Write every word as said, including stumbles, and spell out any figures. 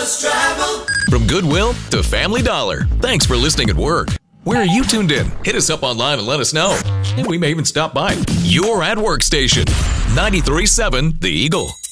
Bus travel. From Goodwill to Family Dollar. Thanks for listening at work. Where are you tuned in? Hit us up online and let us know. And we may even stop by your at work station. ninety-three point seven The Eagle.